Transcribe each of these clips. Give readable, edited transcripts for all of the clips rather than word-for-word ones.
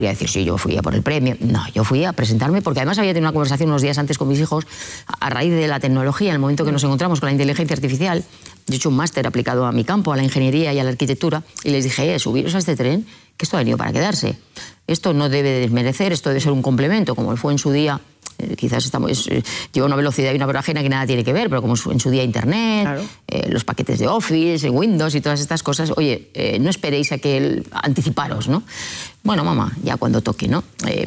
Voy a decir, sí, yo fui a por el premio. No, yo fui a presentarme porque además había tenido una conversación unos días antes con mis hijos a raíz de la tecnología, en el momento que nos encontramos con la inteligencia artificial. Yo he hecho un máster aplicado a mi campo, a la ingeniería y a la arquitectura, y les dije, subiros a este tren, que esto ha venido para quedarse. Esto no debe desmerecer, esto debe ser un complemento, como fue en su día. Quizás lleva una velocidad y una voragina que nada tiene que ver, pero como en su día Internet, claro. Los paquetes de Office, Windows y todas estas cosas, oye, no esperéis a que anticiparos, ¿no? Bueno, mamá, ya cuando toque, ¿no?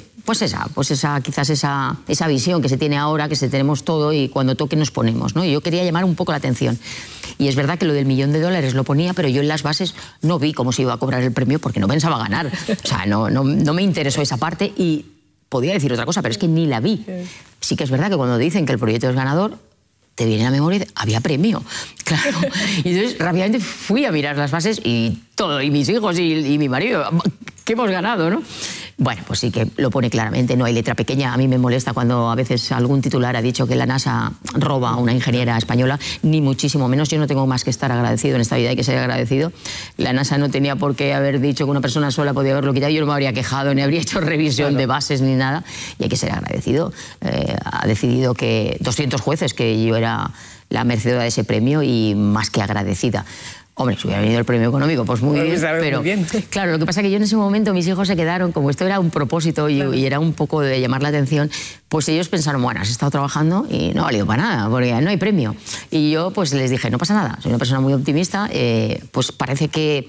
Quizás esa visión que se tiene ahora, que se tenemos todo y cuando toque nos ponemos, ¿no? Y yo quería llamar un poco la atención. Y es verdad que lo del $1.000.000 lo ponía, pero yo en las bases no vi cómo se iba a cobrar el premio porque no pensaba ganar. O sea, no me interesó esa parte y podía decir otra cosa, pero es que ni la vi. Sí que es verdad que cuando dicen que el proyecto es ganador, te viene a la memoria y había premio. Claro. Y entonces rápidamente fui a mirar las bases y todo, y mis hijos y mi marido, que hemos ganado, ¿no? Bueno, pues sí que lo pone claramente, no hay letra pequeña. A mí me molesta cuando a veces algún titular ha dicho que la NASA roba a una ingeniera española, ni muchísimo menos. Yo no tengo más que estar agradecido en esta vida, hay que ser agradecido. La NASA no tenía por qué haber dicho que una persona sola podía haberlo quitado, yo no me habría quejado, ni habría hecho revisión de bases ni nada, y hay que ser agradecido. Ha decidido que 200 jueces que yo era la merecedora de ese premio y más que agradecida. Hombre, si hubiera venido el premio económico, pues muy bien, pero muy bien. Claro, lo que pasa es que yo en ese momento mis hijos se quedaron, como esto era un propósito y era un poco de llamar la atención, pues ellos pensaron, bueno, has estado trabajando y no ha valido para nada, porque no hay premio. Y yo pues les dije, no pasa nada, soy una persona muy optimista, pues parece que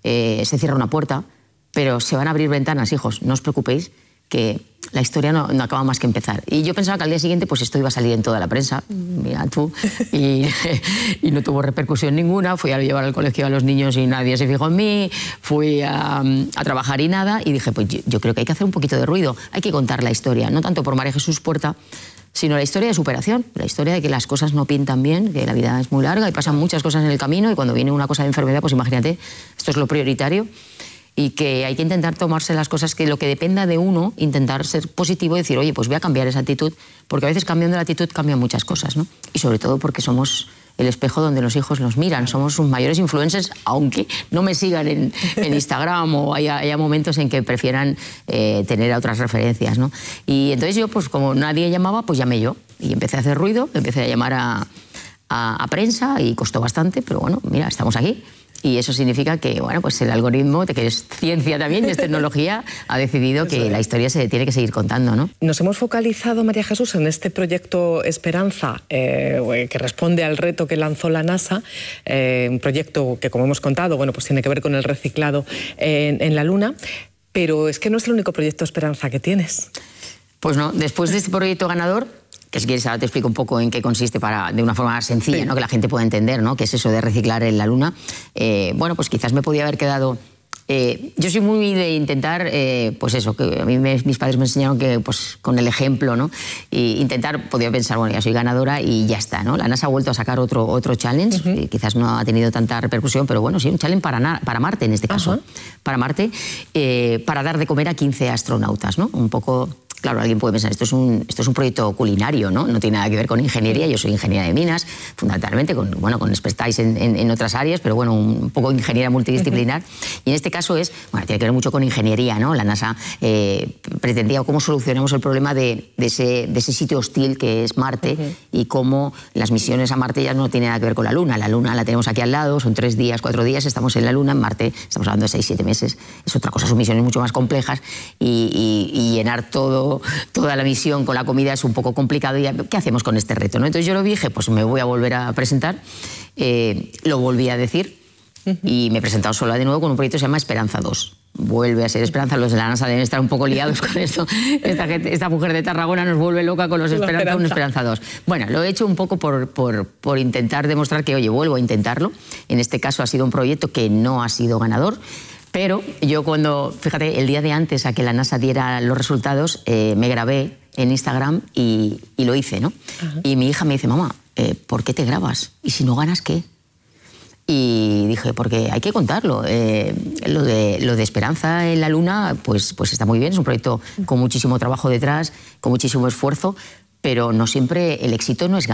se cierra una puerta, pero se van a abrir ventanas, hijos, no os preocupéis, que la historia no acaba más que empezar. Y yo pensaba que al día siguiente pues esto iba a salir en toda la prensa, mira tú, y no tuvo repercusión ninguna. Fui a llevar al colegio a los niños y nadie se fijó en mí, fui a trabajar y nada, y dije, pues yo creo que hay que hacer un poquito de ruido, hay que contar la historia, no tanto por María Jesús Puerta, sino la historia de superación, la historia de que las cosas no pintan bien, que la vida es muy larga y pasan muchas cosas en el camino, y cuando viene una cosa de enfermedad, pues imagínate, esto es lo prioritario. Y que hay que intentar tomarse las cosas, que lo que dependa de uno, intentar ser positivo y decir, oye, pues voy a cambiar esa actitud, porque a veces cambiando la actitud cambian muchas cosas, ¿no? Y sobre todo porque somos el espejo donde los hijos nos miran, somos sus mayores influencers, aunque no me sigan en Instagram o haya momentos en que prefieran tener otras referencias, ¿no? Y entonces yo, pues como nadie llamaba, pues llamé yo, y empecé a hacer ruido, empecé a llamar a prensa, y costó bastante, pero bueno, mira, estamos aquí. Y eso significa que, bueno, pues el algoritmo, que es ciencia también, es tecnología, ha decidido que la historia se tiene que seguir contando, ¿no? Nos hemos focalizado, María Jesús, en este proyecto Esperanza, que responde al reto que lanzó la NASA, un proyecto que, como hemos contado, bueno, pues tiene que ver con el reciclado en la Luna, pero es que no es el único proyecto Esperanza que tienes. Pues no, después de este proyecto ganador, que si quieres ahora te explico un poco en qué consiste de una forma sencilla, ¿no? Que la gente pueda entender, ¿no? Qué es eso de reciclar en la Luna. Bueno, pues quizás me podía haber quedado... yo soy muy de intentar, pues eso, que a mí mis padres me enseñaron que pues con el ejemplo, ¿no? Y intentar, podía pensar, bueno, ya soy ganadora y ya está, ¿no? La NASA ha vuelto a sacar otro challenge, quizás no ha tenido tanta repercusión, pero bueno, sí, un challenge para Marte en este caso, para Marte, para dar de comer a 15 astronautas, ¿no? Un poco... Claro, alguien puede pensar, esto es un proyecto culinario, ¿no? No tiene nada que ver con ingeniería. Yo soy ingeniera de minas, fundamentalmente, con expertise en otras áreas, pero bueno, un poco ingeniera multidisciplinar. Y en este caso tiene que ver mucho con ingeniería, ¿no? La NASA pretendía cómo solucionamos el problema de ese sitio hostil que es Marte, y cómo las misiones a Marte ya no tienen nada que ver con la Luna. La Luna la tenemos aquí al lado, son 3 días, 4 días, estamos en la Luna. En Marte estamos hablando de 6, 7 meses. Es otra cosa, son misiones mucho más complejas, y llenar toda la misión con la comida es un poco complicado. ¿Y qué hacemos con este reto, no? Entonces yo lo dije, pues me voy a volver a presentar, lo volví a decir, y me he presentado sola de nuevo con un proyecto que se llama Esperanza 2. Vuelve a ser Esperanza, los de la NASA deben estar un poco liados con esto. Esta mujer de Tarragona nos vuelve loca con los Esperanza 1, Esperanza 2. Bueno, lo he hecho un poco por intentar demostrar que, oye, vuelvo a intentarlo. En este caso ha sido un proyecto que no ha sido ganador, pero yo fíjate, el día de antes a que la NASA diera los resultados, me grabé en Instagram y lo hice, ¿no? Y mi hija me dice, mamá, ¿por qué te grabas? ¿Y si no ganas qué? Y dije, porque hay que contarlo. Lo de Esperanza en la Luna, pues está muy bien, es un proyecto con muchísimo trabajo detrás, con muchísimo esfuerzo, pero no siempre el éxito no es ganar.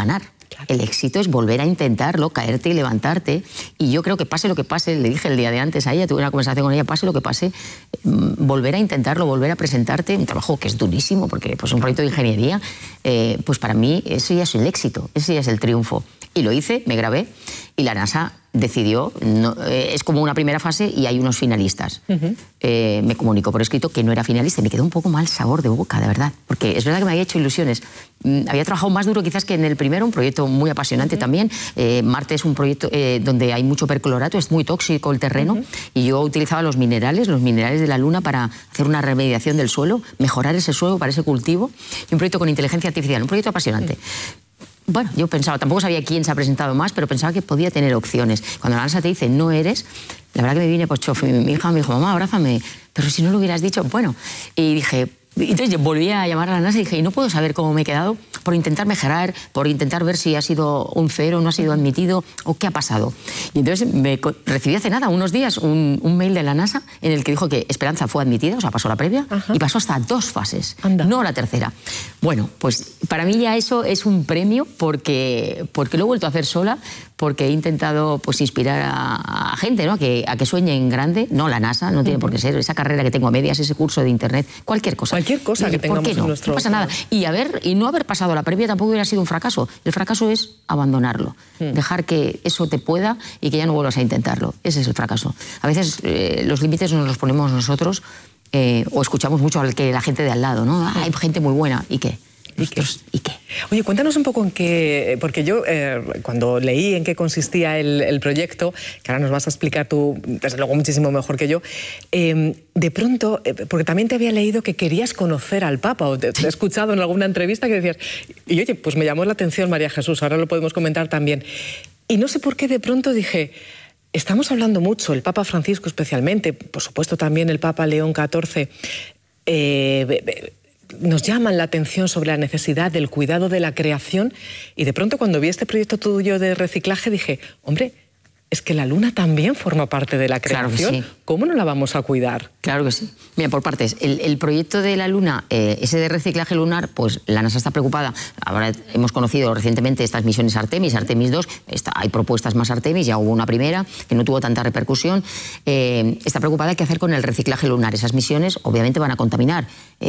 Claro. El éxito es volver a intentarlo, caerte y levantarte. Y yo creo que pase lo que pase, le dije el día de antes a ella, tuve una conversación con ella, pase lo que pase, volver a intentarlo, volver a presentarte, un trabajo que es durísimo, porque pues un proyecto de ingeniería, pues para mí eso ya es el éxito, ese ya es el triunfo. Y lo hice, me grabé, y la NASA decidió, es como una primera fase y hay unos finalistas. Me comunicó por escrito que no era finalista y me quedó un poco mal sabor de boca, de verdad, porque es verdad que me había hecho ilusiones. Había trabajado más duro quizás que en el primero, un proyecto muy apasionante también. Marte es un proyecto donde hay mucho perclorato, es muy tóxico el terreno, y yo utilizaba los minerales de la Luna para hacer una remediación del suelo, mejorar ese suelo para ese cultivo, y un proyecto con inteligencia artificial, un proyecto apasionante. Bueno, yo pensaba, tampoco sabía quién se ha presentado más, pero pensaba que podía tener opciones. Cuando la NASA te dice, no eres, la verdad que me vine por chof. Mi hija me dijo, mamá, abrázame, pero si no lo hubieras dicho, bueno. Y dije, entonces yo volví a llamar a la NASA y dije, y no puedo saber cómo me he quedado por intentar mejorar, por intentar ver si ha sido un cero, no ha sido admitido o qué ha pasado. Y entonces recibí hace nada, unos días, un mail de la NASA en el que dijo que Esperanza fue admitida, o sea, pasó la previa, y pasó hasta 2 fases, no la tercera. Bueno, pues para mí ya eso es un premio porque lo he vuelto a hacer sola, porque he intentado pues inspirar a gente, ¿no? a que sueñe en grande, no la NASA, no tiene por qué ser, esa carrera que tengo a medias, ese curso de internet, cualquier cosa. Cualquier cosa que tengamos en nuestro... No pasa nada. Y no haber pasado la previa tampoco hubiera sido un fracaso. El fracaso es abandonarlo, dejar que eso te pueda y que ya no vuelvas a intentarlo. Ese es el fracaso. A veces los límites nos los ponemos nosotros o escuchamos mucho al que la gente de al lado, ¿no? Ah, hay gente muy buena. ¿Y qué? ¿Y qué? Oye, cuéntanos un poco en qué... Porque yo, cuando leí en qué consistía el proyecto, que ahora nos vas a explicar tú, desde luego, muchísimo mejor que yo, de pronto, porque también te había leído que querías conocer al Papa, o te he escuchado en alguna entrevista que decías... Y oye, pues me llamó la atención María Jesús, ahora lo podemos comentar también. Y no sé por qué de pronto dije... Estamos hablando mucho, el Papa Francisco especialmente, por supuesto también el Papa León XIV... nos llaman la atención sobre la necesidad del cuidado de la creación, y de pronto cuando vi este proyecto tuyo de reciclaje dije, hombre, es que la Luna también forma parte de la creación. Claro que sí. ¿Cómo no la vamos a cuidar? Claro que sí. Mira, por partes, el proyecto de la Luna, ese de reciclaje lunar, pues la NASA está preocupada. Ahora hemos conocido recientemente estas misiones Artemis, Artemis 2, hay propuestas más Artemis, ya hubo una primera que no tuvo tanta repercusión. Está preocupada qué hacer con el reciclaje lunar. Esas misiones obviamente van a contaminar.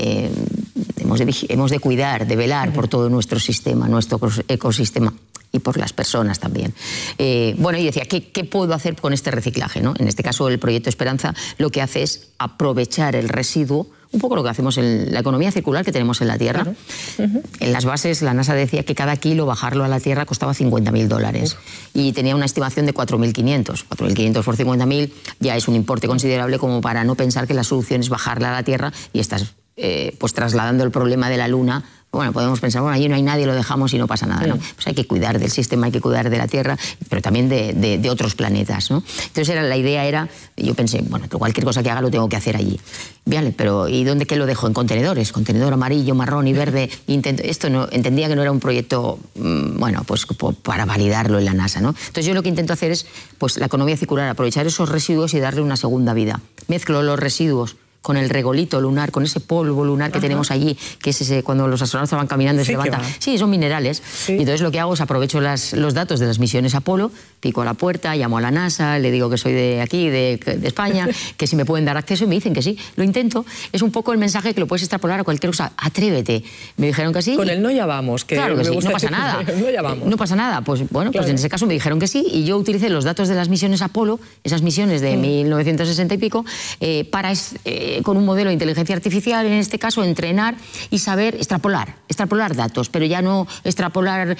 Hemos de cuidar, de velar por todo nuestro sistema, nuestro ecosistema. Y por las personas también. Bueno, y decía, ¿qué puedo hacer con este reciclaje, ¿no? En este caso, el proyecto Esperanza lo que hace es aprovechar el residuo, un poco lo que hacemos en la economía circular que tenemos en la Tierra. Claro. En las bases, la NASA decía que cada kilo bajarlo a la Tierra costaba $50.000 y tenía una estimación de 4.500. 4.500 por 50.000 ya es un importe considerable como para no pensar que la solución es bajarla a la Tierra y estás pues trasladando el problema de la Luna. Bueno, podemos pensar, bueno, allí no hay nadie, lo dejamos y no pasa nada, ¿no? Pues hay que cuidar del sistema, hay que cuidar de la Tierra, pero también de otros planetas, ¿no? Entonces la idea era, yo pensé, bueno, cualquier cosa que haga lo tengo que hacer allí. Vale, pero ¿y dónde qué lo dejo? En contenedores, contenedor amarillo, marrón y verde. Esto no, entendía que no era un proyecto, bueno, pues para validarlo en la NASA, ¿no? Entonces yo lo que intento hacer es, pues la economía circular, aprovechar esos residuos y darle una segunda vida. Mezclo los residuos con el regolito lunar, con ese polvo lunar que tenemos allí, que es ese cuando los astronautas van caminando y se levanta. Sí, son minerales. Sí. Y entonces lo que hago es aprovecho los datos de las misiones Apolo, pico a la puerta, llamo a la NASA, le digo que soy de aquí, de España, que si me pueden dar acceso, y me dicen que sí. Lo intento. Es un poco el mensaje que lo puedes extrapolar a cualquier cosa. Atrévete. Me dijeron que sí. Con el no ya vamos. Que claro que sí, no pasa nada. No ya vamos. No pasa nada. Pues bueno, pues en ese caso me dijeron que sí, y yo utilicé los datos de las misiones Apolo, esas misiones de 1960 y pico, para con un modelo de inteligencia artificial, en este caso, entrenar y saber extrapolar datos, pero ya no extrapolar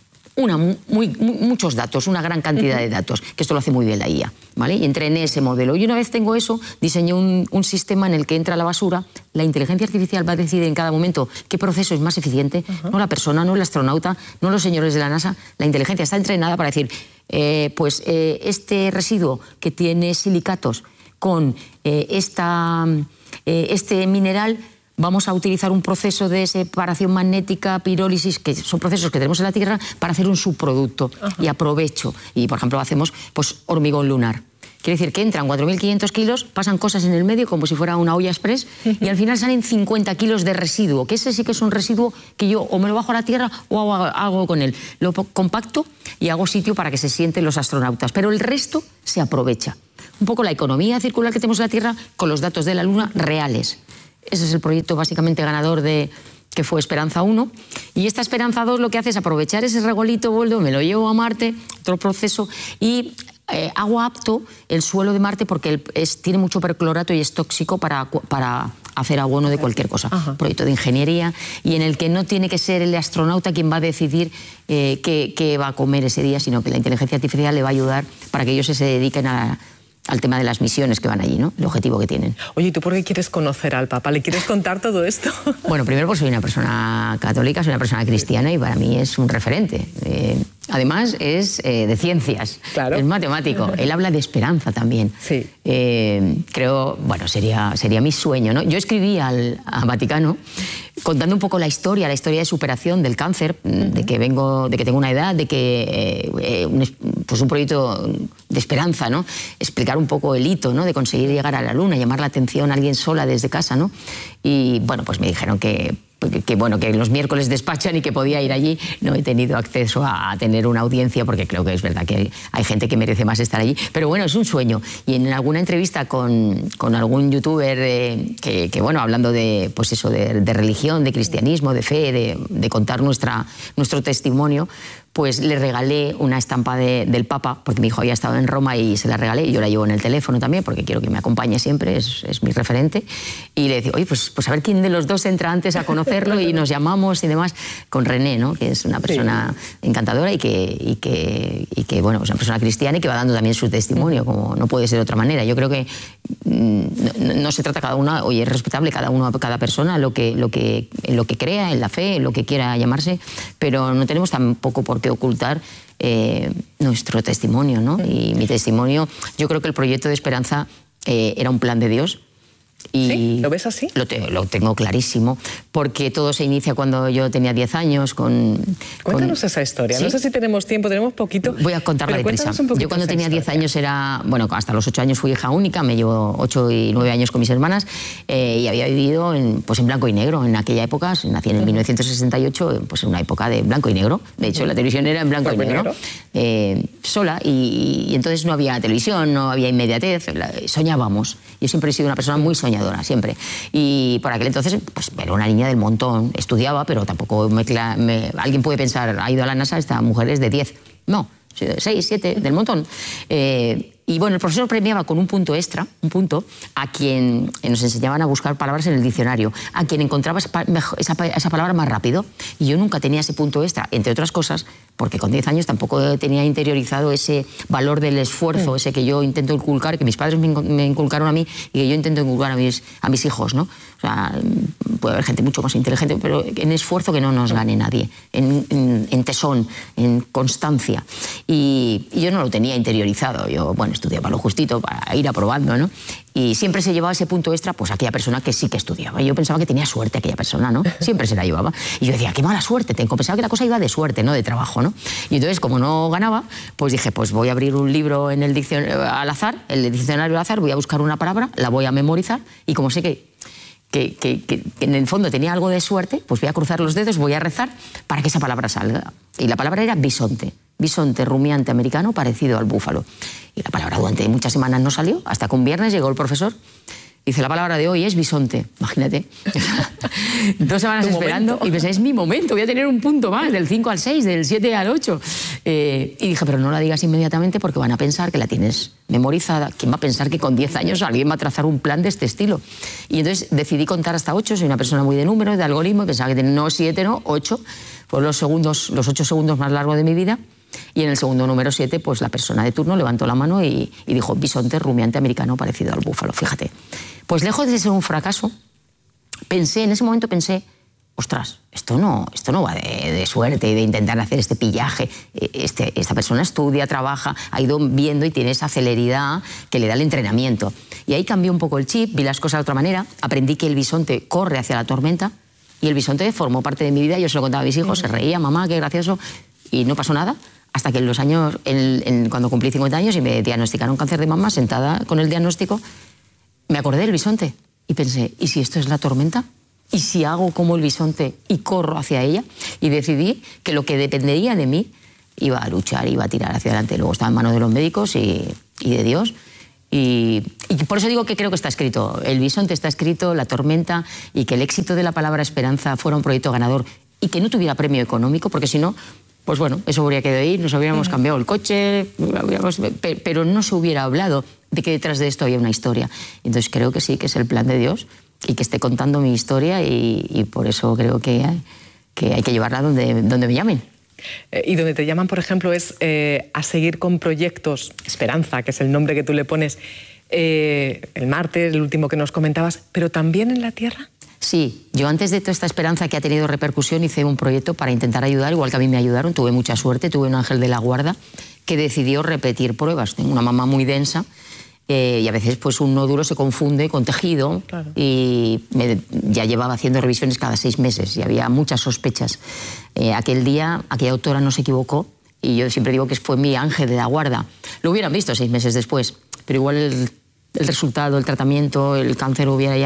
muchos datos, una gran cantidad de datos, que esto lo hace muy bien la IA, ¿vale? Y entrené ese modelo. Y una vez tengo eso, diseñé un sistema en el que entra la basura, la inteligencia artificial va a decidir en cada momento qué proceso es más eficiente, no la persona, no el astronauta, no los señores de la NASA, la inteligencia está entrenada para decir, este residuo que tiene silicatos con este mineral, vamos a utilizar un proceso de separación magnética, pirólisis, que son procesos que tenemos en la Tierra, para hacer un subproducto. Y aprovecho. Y, por ejemplo, hacemos pues, hormigón lunar. Quiere decir que entran 4.500 kilos, pasan cosas en el medio como si fuera una olla express y al final salen 50 kilos de residuo, que ese sí que es un residuo que yo o me lo bajo a la tierra o hago algo con él. Lo compacto y hago sitio para que se sienten los astronautas, pero el resto se aprovecha. Un poco la economía circular que tenemos en la Tierra con los datos de la Luna reales. Ese es el proyecto básicamente ganador que fue Esperanza 1. Y esta Esperanza 2 lo que hace es aprovechar ese regolito boldo, me lo llevo a Marte, otro proceso, y hago apto el suelo de Marte porque tiene mucho perclorato y es tóxico para hacer abono de cualquier cosa. Un proyecto de ingeniería y en el que no tiene que ser el astronauta quien va a decidir qué va a comer ese día, sino que la inteligencia artificial le va a ayudar para que ellos se dediquen al tema de las misiones que van allí, ¿no? El objetivo que tienen. Oye, ¿y tú por qué quieres conocer al Papa? ¿Le quieres contar todo esto? Bueno, primero porque soy una persona católica, soy una persona cristiana y para mí es un referente. Además es de ciencias, claro. Es matemático. Él habla de esperanza también. Sí. Creo, bueno, sería mi sueño, ¿no? Yo escribí al Vaticano contando un poco la historia de superación del cáncer, de que tengo una edad, de que pues un proyecto de esperanza, ¿no? Explicar un poco el hito, ¿no? De conseguir llegar a la Luna, llamar la atención a alguien sola desde casa, ¿no? Y bueno, pues me dijeron que los miércoles despachan y que podía ir allí. No he tenido acceso a tener una audiencia porque creo que es verdad que hay gente que merece más estar allí. Pero bueno, es un sueño. Y en alguna entrevista con algún youtuber que bueno, hablando de, pues eso, de religión, de cristianismo, de fe, de contar nuestro testimonio, pues le regalé una estampa del Papa, porque mi hijo había estado en Roma y se la regalé, y yo la llevo en el teléfono también, porque quiero que me acompañe siempre, es mi referente. Y le decía, oye, pues a ver quién de los dos entra antes a conocerlo, y nos llamamos y demás, con René, ¿no? Que es una persona encantadora y que bueno, es una persona cristiana y que va dando también su testimonio, como no puede ser de otra manera. Yo creo que no se trata cada una, oye, es respetable cada persona, lo que crea, en la fe, en lo que quiera llamarse, pero no tenemos tampoco por qué ocultar nuestro testimonio, ¿no? Y mi testimonio, yo creo que el proyecto de Esperanza era un plan de Dios. Y ¿sí? ¿Lo ves así? Lo tengo clarísimo, porque todo se inicia cuando yo tenía 10 años Cuéntanos esa historia. ¿Sí? No sé si tenemos tiempo, tenemos poquito. Voy a contarla deprisa. Yo cuando tenía 10 años bueno, hasta los 8 años fui hija única, me llevo 8 y 9 años con mis hermanas, y había vivido en blanco y negro en aquella época. Nací en 1968, pues en una época de blanco y negro. De hecho, la televisión era en blanco y negro. Sola, y entonces no había televisión, no había inmediatez, soñábamos. Yo siempre he sido una persona muy soñadora, siempre. Y por aquel entonces, pues era una niña del montón, estudiaba, pero tampoco alguien puede pensar, ha ido a la NASA, esta mujer es de 10. No, 6, 7, del montón. Y bueno, el profesor premiaba con un punto extra, a quien nos enseñaban a buscar palabras en el diccionario, a quien encontraba esa palabra más rápido. Y yo nunca tenía ese punto extra, entre otras cosas, porque con 10 años tampoco tenía interiorizado ese valor del esfuerzo, ese que yo intento inculcar, que mis padres me inculcaron a mí y que yo intento inculcar a mis hijos, ¿no? O sea, puede haber gente mucho más inteligente, pero en esfuerzo que no nos gane nadie, en tesón, en constancia. Y yo no lo tenía interiorizado. Yo, bueno, estudiaba lo justito para ir aprobando, ¿no? Y siempre se llevaba ese punto extra, pues aquella persona que sí que estudiaba. Y yo pensaba que tenía suerte aquella persona, ¿no? Siempre se la llevaba. Y yo decía, qué mala suerte tengo. Pensaba que la cosa iba de suerte, no de trabajo, ¿no? Y entonces, como no ganaba, pues dije, pues voy a abrir un libro en el diccionario al azar, voy a buscar una palabra, la voy a memorizar, y como sé que en el fondo tenía algo de suerte, pues voy a cruzar los dedos, voy a rezar para que esa palabra salga. Y la palabra era bisonte. Bisonte rumiante americano parecido al búfalo. Y la palabra durante muchas semanas no salió, hasta que un viernes llegó el profesor. Dice, la palabra de hoy es bisonte. Imagínate. 2 semanas esperando y pensé, es mi momento, voy a tener un punto más, del 5 al 6, del 7 al 8. Y dije, pero no la digas inmediatamente porque van a pensar que la tienes memorizada. ¿Quién va a pensar que con 10 años alguien va a trazar un plan de este estilo? Y entonces decidí contar hasta 8, soy una persona muy de números, de algoritmo, y pensaba que tenía no 7, no 8. Fueron los 8 segundos más largos de mi vida. Y en el segundo número 7, pues la persona de turno levantó la mano y dijo, bisonte rumiante americano parecido al búfalo. Fíjate. Pues lejos de ser un fracaso, en ese momento pensé, ostras, esto no va de suerte y de intentar hacer este pillaje. Esta persona estudia, trabaja, ha ido viendo y tiene esa celeridad que le da el entrenamiento. Y ahí cambió un poco el chip, vi las cosas de otra manera, aprendí que el bisonte corre hacia la tormenta y el bisonte formó parte de mi vida. Yo se lo contaba a mis hijos, se reía, mamá, qué gracioso, y no pasó nada. hasta que en los años, cuando cumplí 50 años y me diagnosticaron cáncer de mama, sentada con el diagnóstico, me acordé del bisonte y pensé, ¿y si esto es la tormenta? ¿Y si hago como el bisonte y corro hacia ella? Y decidí que lo que dependería de mí iba a luchar, iba a tirar hacia adelante. Luego estaba en manos de los médicos y de Dios. Y por eso digo que creo que está escrito. El bisonte está escrito, la tormenta, y que el éxito de la palabra esperanza fuera un proyecto ganador y que no tuviera premio económico, porque si no, pues bueno, eso habría quedado ahí, nos habríamos cambiado el coche, pero no se hubiera hablado de que detrás de esto había una historia. Entonces creo que sí, que es el plan de Dios y que esté contando mi historia, y por eso creo que hay que llevarla donde me llamen. Y donde te llaman, por ejemplo, es a seguir con proyectos, Esperanza, que es el nombre que tú le pones, el martes, el último que nos comentabas, pero también en la tierra. Sí, yo antes de toda esta esperanza que ha tenido repercusión hice un proyecto para intentar ayudar, igual que a mí me ayudaron, tuve mucha suerte, tuve un ángel de la guarda que decidió repetir pruebas. Tengo una mamá muy densa y a veces pues un nódulo se confunde con tejido, claro. Y ya llevaba haciendo revisiones cada 6 meses y había muchas sospechas. Aquel día, aquella doctora no se equivocó y yo siempre digo que fue mi ángel de la guarda. Lo hubieran visto 6 meses después, pero igual el resultado, el tratamiento, el cáncer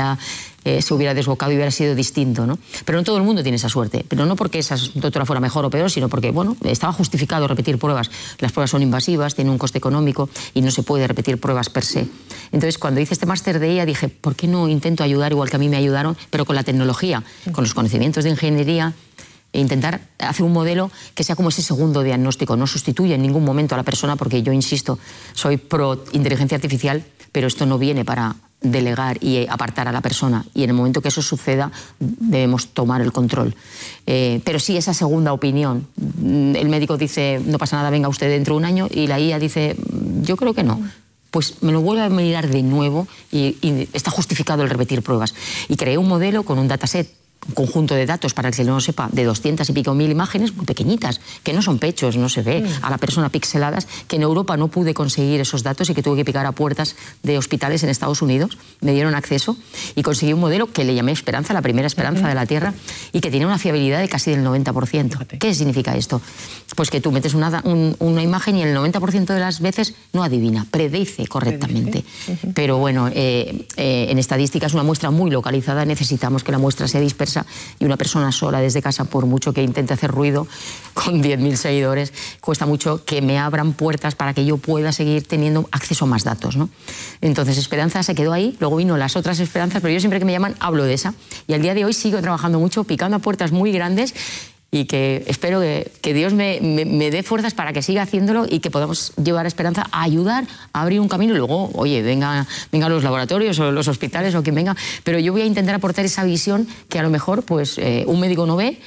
se hubiera desbocado y hubiera sido distinto, ¿no? Pero no todo el mundo tiene esa suerte, pero no porque esa doctora fuera mejor o peor, sino porque, bueno, estaba justificado repetir pruebas. Las pruebas son invasivas, tienen un coste económico y no se puede repetir pruebas per se. Entonces, cuando hice este máster de ella, dije, ¿por qué no intento ayudar igual que a mí me ayudaron, pero con la tecnología, con los conocimientos de ingeniería, e intentar hacer un modelo que sea como ese segundo diagnóstico? No sustituye en ningún momento a la persona, porque yo insisto, soy pro inteligencia artificial, pero esto no viene para delegar y apartar a la persona, y en el momento que eso suceda debemos tomar el control. Pero sí, esa segunda opinión. El médico dice, no pasa nada, venga usted dentro de un año, y la IA dice, yo creo que no. Pues me lo vuelve a mirar de nuevo y está justificado el repetir pruebas. Y creé un modelo con un dataset, un conjunto de datos, para el que no lo sepa, de 200 y pico mil imágenes muy pequeñitas, que no son pechos, no se ve a la persona pixeladas, que en Europa no pude conseguir esos datos y que tuve que picar a puertas de hospitales en Estados Unidos. Me dieron acceso y conseguí un modelo que le llamé Esperanza, la primera esperanza de la Tierra, y que tiene una fiabilidad de casi del 90%. ¿Qué significa esto? Pues que tú metes una imagen y el 90% de las veces no adivina, predice correctamente. Pero bueno, en estadística es una muestra muy localizada, necesitamos que la muestra sea dispersa, y una persona sola desde casa, por mucho que intente hacer ruido, con 10.000 seguidores, cuesta mucho que me abran puertas para que yo pueda seguir teniendo acceso a más datos, ¿no? Entonces Esperanza se quedó ahí, luego vino las otras esperanzas, pero yo siempre que me llaman hablo de esa, y al día de hoy sigo trabajando mucho, picando a puertas muy grandes, y que espero que Dios me dé fuerzas para que siga haciéndolo y que podamos llevar a Esperanza a ayudar a abrir un camino. Y luego, oye, venga los laboratorios o los hospitales o quien venga, pero yo voy a intentar aportar esa visión que a lo mejor pues un médico no ve,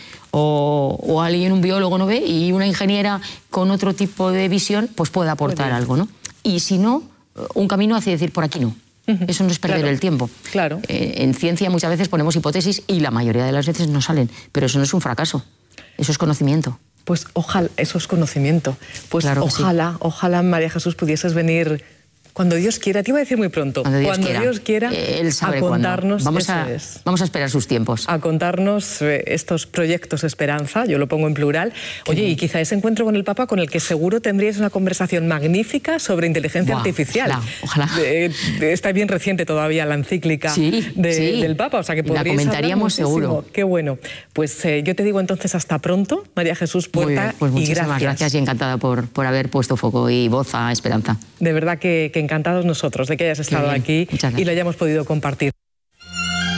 o alguien, un biólogo no ve, y una ingeniera con otro tipo de visión pues puede aportar algo, ¿no? Y si no, un camino hacia decir, por aquí no. Eso no es perder el tiempo. Claro. En ciencia muchas veces ponemos hipótesis y la mayoría de las veces no salen, pero eso no es un fracaso. Eso es conocimiento. Pues ojalá, eso es conocimiento. Pues claro, ojalá, María Jesús, pudieses venir cuando Dios quiera. Te iba a decir muy pronto. Cuando Dios quiera, Él sabe a contarnos. Vamos a esperar sus tiempos. A contarnos estos proyectos Esperanza, yo lo pongo en plural. Oye, y quizá ese encuentro con el Papa, con el que seguro tendríais una conversación magnífica sobre inteligencia artificial. Ojalá. Está bien reciente todavía la encíclica del Papa, o sea que podríais la comentaríamos seguro. Qué bueno. Pues yo te digo entonces hasta pronto, María Jesús Puerta. Pues muchísimas gracias y encantada por haber puesto foco y voz a Esperanza. De verdad que encantados nosotros de que hayas estado aquí y lo hayamos podido compartir.